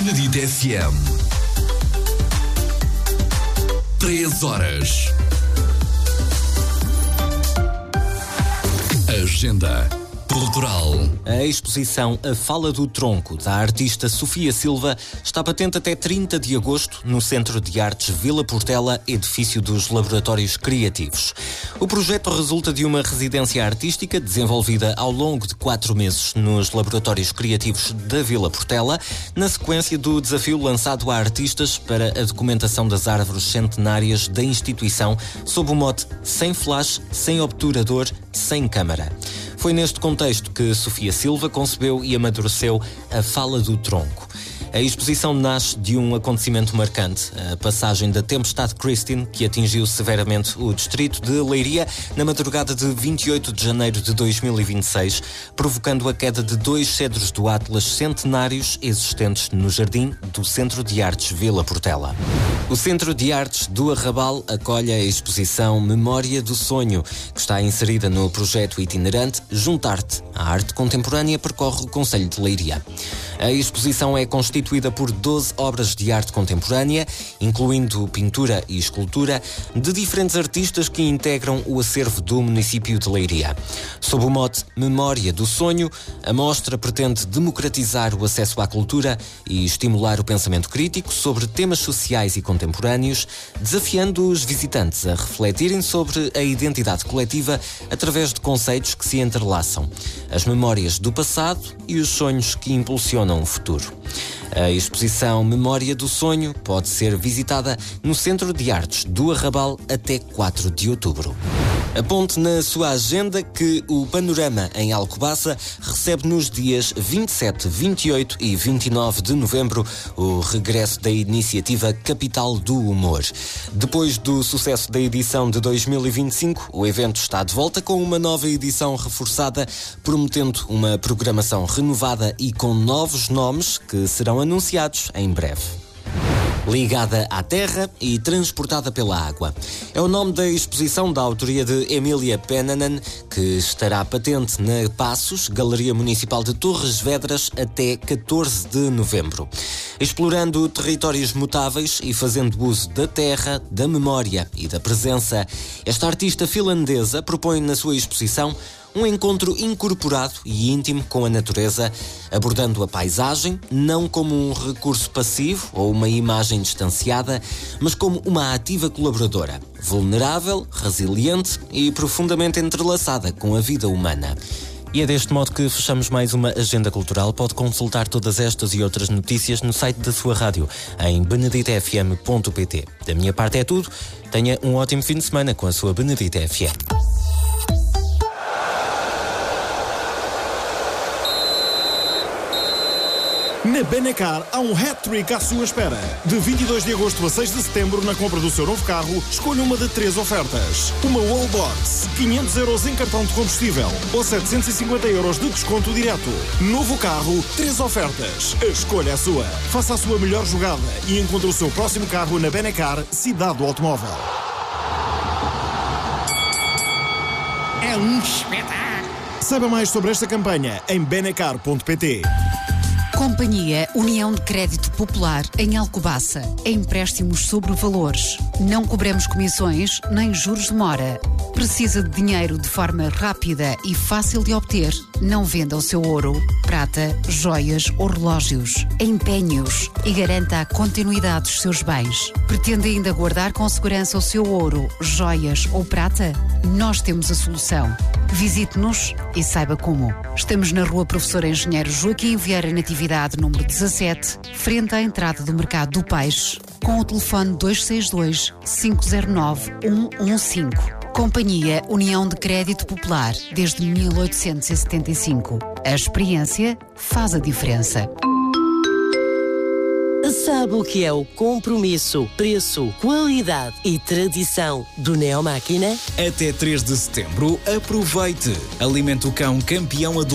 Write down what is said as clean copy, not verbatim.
Benedito FM. 3 horas. Agenda cultural. A exposição A Fala do Tronco, da artista Sofia Silva, está patente até 30 de agosto no Centro de Artes Vila Portela, edifício dos Laboratórios Criativos. O projeto resulta de uma residência artística desenvolvida ao longo de 4 meses nos Laboratórios Criativos da Vila Portela, na sequência do desafio lançado a artistas para a documentação das árvores centenárias da instituição, sob o mote Sem Flash, Sem Obturador, Sem Câmara. Foi neste contexto que Sofia Silva concebeu e amadureceu A Fala do Tronco. A exposição nasce de um acontecimento marcante, a passagem da tempestade Christine, que atingiu severamente o distrito de Leiria na madrugada de 28 de janeiro de 2026, provocando a queda de 2 cedros do Atlas centenários existentes no jardim do Centro de Artes Vila Portela. O Centro de Artes do Arrabal acolhe a exposição Memória do Sonho, que está inserida no projeto itinerante Juntar-te. A arte contemporânea percorre o concelho de Leiria. A exposição é constituída por 12 obras de arte contemporânea, incluindo pintura e escultura, de diferentes artistas que integram o acervo do município de Leiria. Sob o mote Memória do Sonho, a mostra pretende democratizar o acesso à cultura e estimular o pensamento crítico sobre temas sociais e contemporâneos, desafiando os visitantes a refletirem sobre a identidade coletiva através de conceitos que se entrelaçam, as memórias do passado e os sonhos que impulsionam o futuro. A exposição Memória do Sonho pode ser visitada no Centro de Artes do Arrabal até 4 de outubro. Aponte na sua agenda que o Panorama em Alcobaça recebe nos dias 27, 28 e 29 de novembro o regresso da iniciativa Capital do Humor. Depois do sucesso da edição de 2025, o evento está de volta com uma nova edição reforçada, prometendo uma programação renovada e com novos nomes que serão anunciados em breve. Ligada à terra e transportada pela água. É o nome da exposição da autoria de Emília Pennanen, que estará patente na Passos, Galeria Municipal de Torres Vedras, até 14 de novembro. Explorando territórios mutáveis e fazendo uso da terra, da memória e da presença, esta artista finlandesa propõe na sua exposição um encontro incorporado e íntimo com a natureza, abordando a paisagem não como um recurso passivo ou uma imagem distanciada, mas como uma ativa colaboradora, vulnerável, resiliente e profundamente entrelaçada com a vida humana. E é deste modo que fechamos mais uma Agenda Cultural. Pode consultar todas estas e outras notícias no site da sua rádio, em beneditofm.pt. Da minha parte é tudo. Tenha um ótimo fim de semana com a sua Benedito FM. Na Benacar há um hat-trick à sua espera. De 22 de agosto a 6 de setembro, na compra do seu novo carro, escolha uma de 3 ofertas. Uma Wallbox, 500 euros em cartão de combustível ou 750 euros de desconto direto. Novo carro, 3 ofertas. A escolha é sua. Faça a sua melhor jogada e encontre o seu próximo carro na Benacar, cidade do automóvel. É um espetáculo! Saiba mais sobre esta campanha em benacar.pt. Companhia União de Crédito Popular em Alcobaça. Empréstimos sobre valores. Não cobramos comissões nem juros de mora. Precisa de dinheiro de forma rápida e fácil de obter? Não venda o seu ouro, prata, joias ou relógios. Empenhe-os e garanta a continuidade dos seus bens. Pretende ainda guardar com segurança o seu ouro, joias ou prata? Nós temos a solução. Visite-nos e saiba como. Estamos na Rua Professor Engenheiro Joaquim Vieira Natividade, número 17, frente à entrada do Mercado do Peixe, com o telefone 262 509 115. Companhia União de Crédito Popular, desde 1875. A experiência faz a diferença. Sabe o que é o compromisso, preço, qualidade e tradição do Neomáquina? Até 3 de setembro, aproveite! Alimente o cão campeão adulto